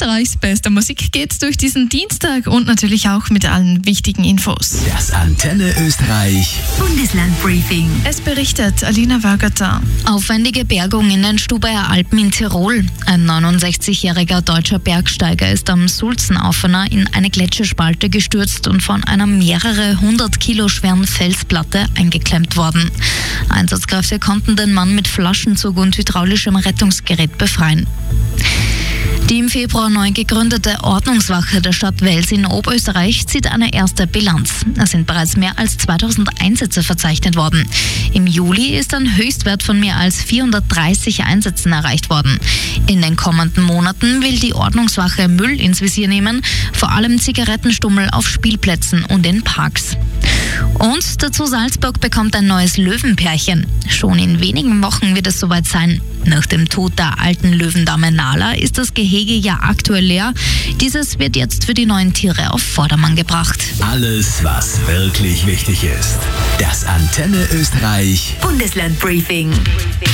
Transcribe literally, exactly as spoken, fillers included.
Österreichs bester Musik geht's durch diesen Dienstag und natürlich auch mit allen wichtigen Infos. Das Antenne Österreich Bundeslandbriefing. Es berichtet Alina Wörgötter. Aufwendige Bergung in den Stubaier Alpen in Tirol. Ein neunundsechzigjähriger deutscher Bergsteiger ist am Sulzenaufener in eine Gletscherspalte gestürzt und von einer mehrere hundert Kilo schweren Felsplatte eingeklemmt worden. Einsatzkräfte konnten den Mann mit Flaschenzug und hydraulischem Rettungsgerät befreien. Die im Februar neu gegründete Ordnungswache der Stadt Wels in Oberösterreich zieht eine erste Bilanz. Es sind bereits mehr als zweitausend Einsätze verzeichnet worden. Im Juli ist ein Höchstwert von mehr als vierhundertdreißig Einsätzen erreicht worden. In den kommenden Monaten will die Ordnungswache Müll ins Visier nehmen, vor allem Zigarettenstummel auf Spielplätzen und in Parks. Und dazu Salzburg bekommt ein neues Löwenpärchen. Schon in wenigen Wochen wird es soweit sein. Nach dem Tod der alten Löwendame Nala ist das Gehege ja aktuell leer. Dieses wird jetzt für die neuen Tiere auf Vordermann gebracht. Alles, was wirklich wichtig ist. Das Antenne Österreich Bundeslandbriefing.